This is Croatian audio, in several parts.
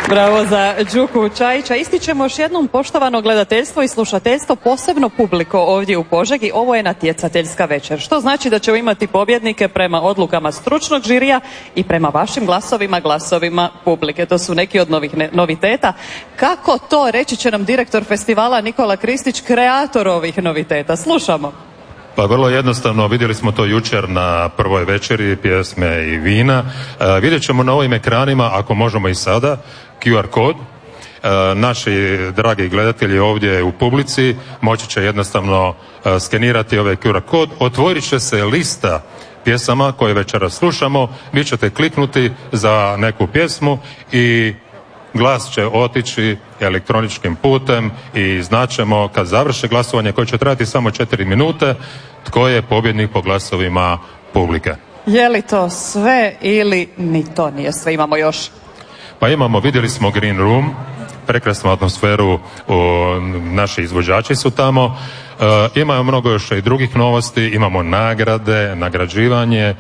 Bravo za Đuku Čajića. Ističemo još jednom poštovano gledateljstvo i slušateljstvo, posebno publiko ovdje u Požegi. Ovo je natjecateljska večer, što znači da ćemo imati pobjednike prema odlukama stručnog žirija i prema vašim glasovima publike. To su neki od noviteta. Kako to, reći će nam direktor festivala Nikola Kristić, kreator ovih noviteta. Slušamo. Pa vrlo jednostavno, vidjeli smo to jučer na prvoj večeri pjesme i vina. Vidjet ćemo na ovim ekranima, ako možemo i sada, QR kod. Naši dragi gledatelji ovdje u publici moći će jednostavno skenirati ovaj QR kod. Otvorit će se lista pjesama koje večeras slušamo. Vi ćete kliknuti za neku pjesmu i glas će otići elektroničkim putem i znaćemo kad završi glasovanje koje će trajati samo 4 minute tko je pobjednik po glasovima publike. Je li to sve ili ni to nije sve? Imamo još? Pa imamo, vidjeli smo Green Room, prekrasnu atmosferu, naši izvođači su tamo. Imamo mnogo još i drugih novosti, imamo nagrade, nagrađivanje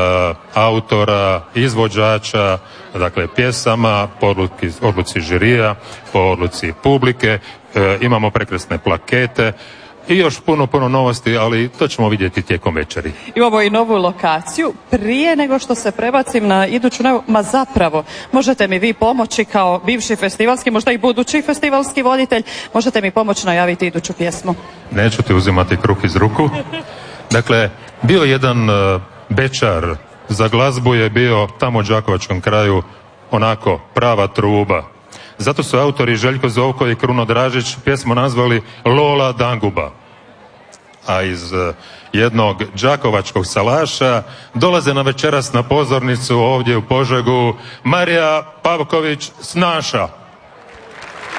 autora, izvođača, dakle pjesama, po odluci žirija, po odluci publike, imamo prekrasne plakete i još puno novosti, ali to ćemo vidjeti tijekom večeri. Imamo i novu lokaciju. Prije nego što se prebacim na iduću zapravo, možete mi vi pomoći kao bivši festivalski, možda i budući festivalski voditelj, možete mi pomoći najaviti iduću pjesmu? Neću ti uzimati kruh iz ruku. Dakle, bio jedan bečar, za glazbu je bio tamo u Đakovačkom kraju onako prava truba. Zato su autori Željko Zovko i Kruno Dražić pjesmu nazvali Lola Danguba. A iz jednog đakovačkog salaša dolaze na večeras na pozornicu ovdje u Požegu Marija Pavković Snaša.